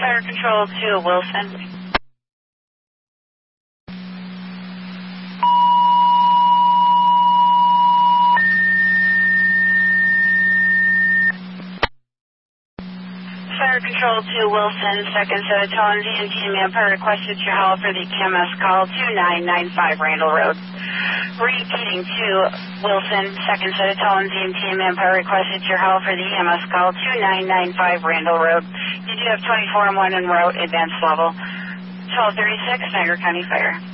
Fire Control to Wilson. Fire Control to Wilson, second set of tones, EMT Manpower requested your help for the EMS call 2995 Randall Road. Repeating to Wilson, second set of tones, EMT Manpower requested your help for the EMS call 2995 Randall Road. You do have 24 and 1 en route, advanced level. 1236, Niagara County Fire.